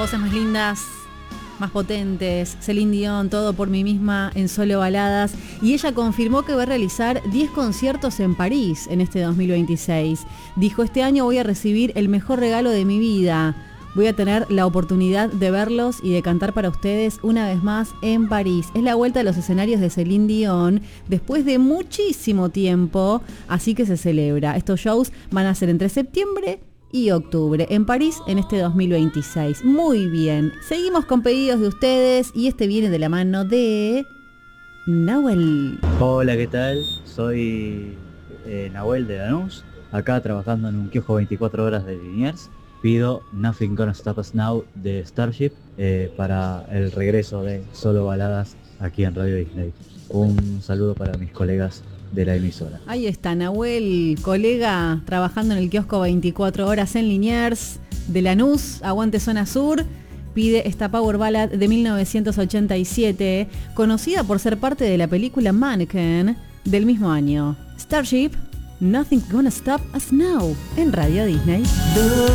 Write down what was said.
voces más lindas, más potentes, Celine Dion, Todo por mí misma en Solo Baladas, y ella confirmó que va a realizar 10 conciertos en París en este 2026. Dijo, este año voy a recibir el mejor regalo de mi vida. Voy a tener la oportunidad de verlos y de cantar para ustedes una vez más en París. Es la vuelta a los escenarios de Celine Dion después de muchísimo tiempo, así que se celebra. Estos shows van a ser entre septiembre y octubre en París en este 2026. Muy bien, seguimos con pedidos de ustedes y este viene de la mano de Nahuel. Hola, ¿qué tal? Soy Nahuel de Lanús, acá trabajando en un kiosco 24 horas de Liniers. Pido Nothing Gonna Stop Us Now de Starship para el regreso de Solo Baladas aquí en Radio Disney. Un saludo para mis colegas de la emisora. Ahí está Nahuel, colega trabajando en el kiosco 24 horas en Liniers de Lanús, aguante zona sur. Pide esta Power Ballad de 1987, conocida por ser parte de la película Mannequin del mismo año. Starship, Nothing Gonna Stop Us Now en Radio Disney.